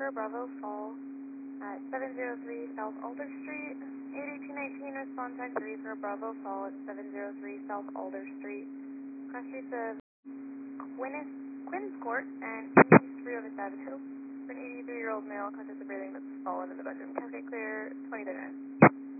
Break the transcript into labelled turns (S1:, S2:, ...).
S1: for Bravo Fall at 703 South Alder Street. 81819, respond tag 3 for Bravo Fall at 703 South Alder Street. Cross streets of Quinn's Court and East Rio Vista Avenue. For an 83-year-old male, conscious of breathing that's fallen in the bedroom. Cascade clear, 20 to 9.